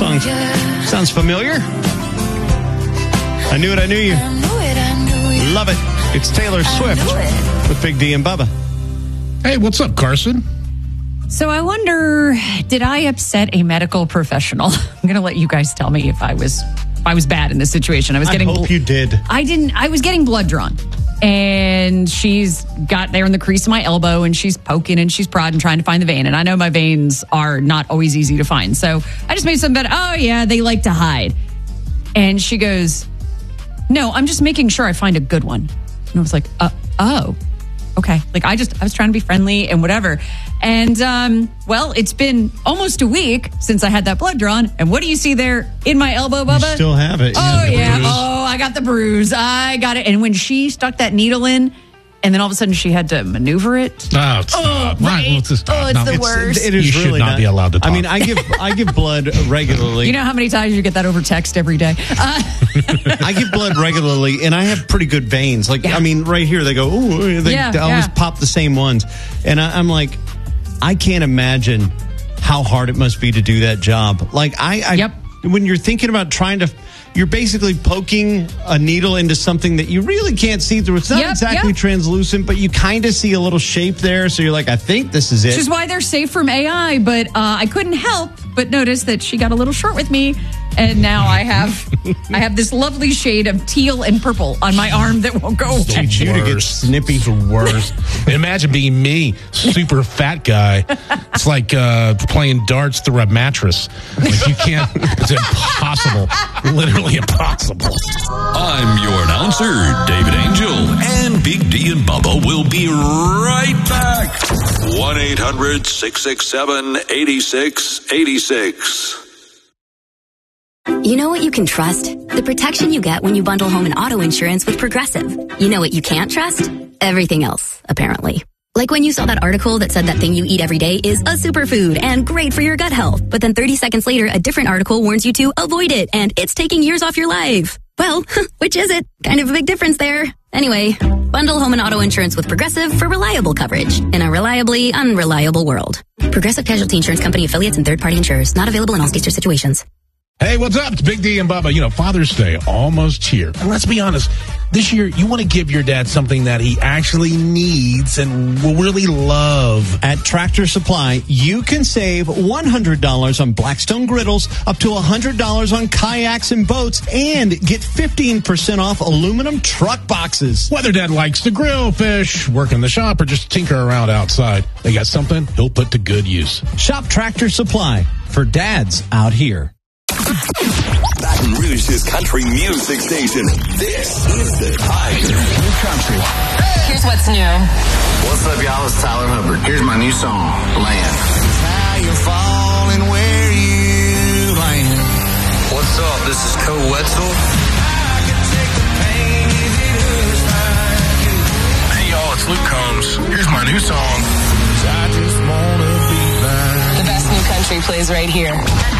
Song sounds familiar. I Knew It, I Knew You. Love it. It's Taylor Swift with Big D and Bubba. Hey, what's up, Carson? So I wonder, did I upset a medical professional? I'm going to let you guys tell me if I was bad in this situation. I hope you did. I was getting blood drawn. And she's got there in the crease of my elbow, and she's poking and she's prodding, trying to find the vein. And I know my veins are not always easy to find. So I just made some bet. Oh, yeah, they like to hide. And she goes, no, I'm just making sure I find a good one. And I was like, oh, okay. Like, I was trying to be friendly and whatever. And, well, it's been almost a week since I had that blood drawn. And what do you see there in my elbow, Bubba? You still have it. Oh, yeah. Bruise. Oh, I got the bruise. I got it. And when she stuck that needle in, and then all of a sudden she had to maneuver it. Right. It's the worst. It is you really should not be allowed to talk. I mean, I give blood regularly. You know how many times you get that over text every day? I give blood regularly, and I have pretty good veins. Like, I mean, right here, they go, ooh, they always pop the same ones. And I'm like, I can't imagine how hard it must be to do that job. Like, when you're thinking about you're basically poking a needle into something that you really can't see through. It's not exactly translucent, but you kind of see a little shape there. So you're like, I think this is it. Which is why they're safe from AI. But I couldn't help but notice that she got a little short with me. And now I have this lovely shade of teal and purple on my arm that won't go away. Teach you to get snippy. It's the worst. Imagine being me, super fat guy. It's like playing darts through a mattress. Like, you can't. It's impossible. Literally impossible. I'm your announcer, David Angel, and Big D and Bubba will be right back. 1-800-667-8686. You know what you can trust? The protection you get when you bundle home and auto insurance with Progressive. You know what you can't trust? Everything else, apparently. Like when you saw that article that said that thing you eat every day is a superfood and great for your gut health. But then 30 seconds later, a different article warns you to avoid it and it's taking years off your life. Well, which is it? Kind of a big difference there. Anyway, bundle home and auto insurance with Progressive for reliable coverage in a reliably unreliable world. Progressive Casualty Insurance Company affiliates and third-party insurers. Not available in all states or situations. Hey, what's up? It's Big D and Bubba. You know, Father's Day almost here. And let's be honest, this year you want to give your dad something that he actually needs and will really love. At Tractor Supply, you can save $100 on Blackstone griddles, up to $100 on kayaks and boats, and get 15% off aluminum truck boxes. Whether dad likes to grill, fish, work in the shop, or just tinker around outside, they got something he'll put to good use. Shop Tractor Supply for dads out here. Baton Rouge's country music station. This is the Tiger. New country. Here's what's new. What's up, y'all? It's Tyler Hubbard. Here's my new song, Land. How you're falling where you land. What's up? This is Co Wetzel. Hey, y'all, it's Luke Combs. Here's my new song. The best new country plays right here.